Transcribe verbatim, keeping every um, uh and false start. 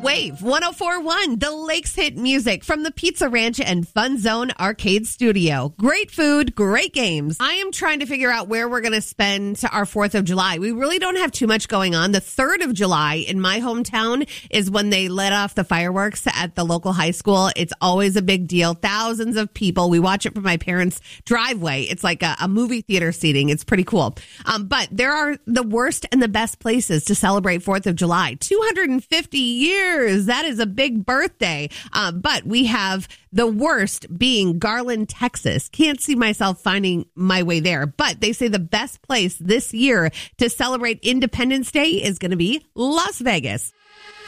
Wave one oh four point one, the Lakes hit music from the Pizza Ranch and Fun Zone Arcade Studio. Great food, great games. I am trying to figure out where we're going to spend our fourth of July. We really don't have too much going on. The third of July in my hometown is when they let off the fireworks at the local high school. It's always a big deal. Thousands of people. We watch it from my parents' driveway. It's like a, a movie theater seating. It's pretty cool. Um, but there are the worst and the best places to celebrate fourth of July. two hundred fifty years. That is a big birthday. Um, but we have the worst being Garland, Texas. Can't see myself finding my way there. But they say the best place this year to celebrate Independence Day is going to be Las Vegas.